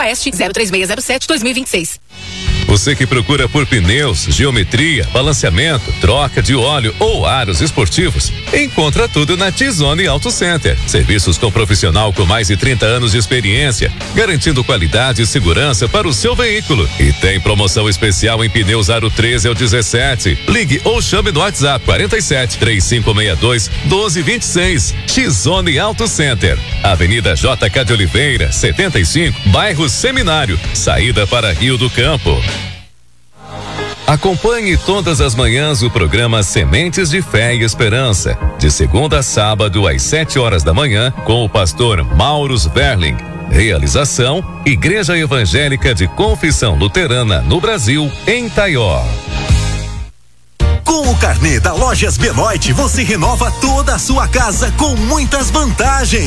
Oeste, 03607-2026. Você que procura por pneus, geometria, balanceamento, troca de óleo ou aros esportivos, encontra tudo na T-Zone Auto Center. Serviços com profissional com mais de 30 anos de experiência, garantindo qualidade e segurança para o seu veículo. E tem promoção especial em pneus aro 13 ao 17. Ligue ou chame no WhatsApp 47 3562 1226. T-Zone Auto Center. Avenida JK de Oliveira, 75, bairro Seminário. Saída para Rio do Campo. Acompanhe todas as manhãs o programa Sementes de Fé e Esperança, de segunda a sábado às 7 horas da manhã, com o pastor Maurus Verling. Realização: Igreja Evangélica de Confissão Luterana no Brasil, em Taió. Com o carnê da Lojas Beloit, você renova toda a sua casa com muitas vantagens.